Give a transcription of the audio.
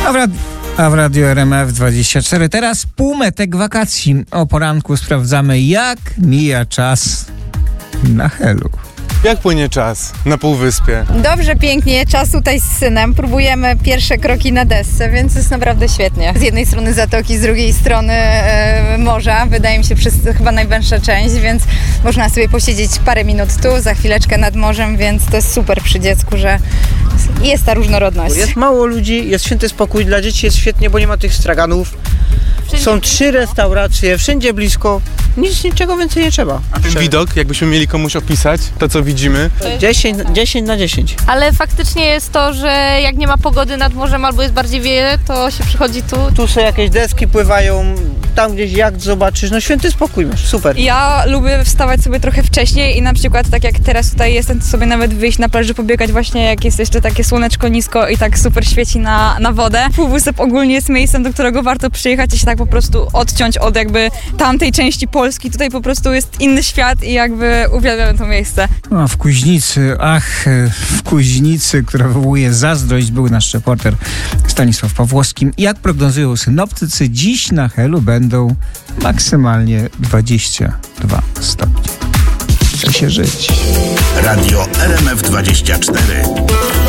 A w Radiu RMF24 teraz półmetek wakacji. O poranku sprawdzamy, jak mija czas na Helu. Jak płynie czas na Półwyspie? Dobrze, pięknie. Czas tutaj z synem. Próbujemy pierwsze kroki na desce, więc jest naprawdę świetnie. Z jednej strony zatoki, z drugiej strony morza. Wydaje mi się, chyba najwęższa część, więc można sobie posiedzieć parę minut tu, za chwileczkę nad morzem, więc to jest super przy dziecku, że jest ta różnorodność. Jest mało ludzi, jest święty spokój, dla dzieci jest świetnie, bo nie ma tych straganów. Są 3 restauracje, wszędzie blisko, niczego więcej nie trzeba. A ten widok, jakbyśmy mieli komuś opisać, to co widzimy? 10 na 10. Ale faktycznie jest to, że jak nie ma pogody nad morzem albo jest bardziej wieje, to się przychodzi tu. Tu sobie jakieś deski pływają, tam gdzieś jacht zobaczysz, no święty spokój masz, super. Ja lubię wstawać sobie trochę wcześniej i na przykład tak jak teraz tutaj jestem, to sobie nawet wyjść na plaży, pobiegać właśnie jak jest jeszcze takie słoneczko nisko i tak super świeci na wodę. Półwysep ogólnie jest miejscem, do którego warto przyjechać i się tak po prostu odciąć od jakby tamtej części Polski. Tutaj po prostu jest inny świat i jakby uwielbiam to miejsce. A w Kuźnicy, która wywołuje zazdrość, był nasz reporter Stanisław Pawłowski. Jak prognozują synoptycy, dziś na Helu będą maksymalnie 22 stopnie. Chce się żyć. Radio RMF24.